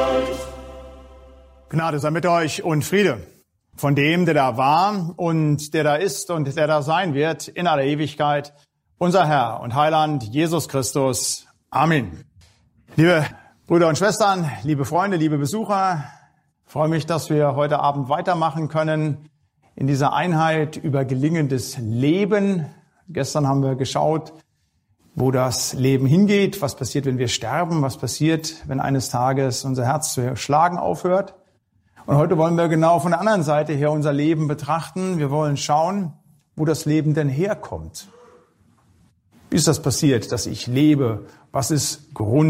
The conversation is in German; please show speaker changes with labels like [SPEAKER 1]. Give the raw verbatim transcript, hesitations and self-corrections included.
[SPEAKER 1] Gnade sei mit euch und Friede von dem, der da war und der da ist und der da sein wird in aller Ewigkeit, unser Herr und Heiland Jesus Christus. Amen. Liebe Brüder und Schwestern, liebe Freunde, liebe Besucher, ich freue mich, dass wir heute Abend weitermachen können in dieser Einheit über gelingendes Leben. Gestern haben wir geschaut, wo das Leben hingeht, was passiert, wenn wir sterben, was passiert, wenn eines Tages unser Herz zu schlagen aufhört. Und heute wollen wir genau von der anderen Seite her unser Leben betrachten. Wir wollen schauen, wo das Leben denn herkommt. Wie ist das passiert, dass ich lebe? Was ist Grund?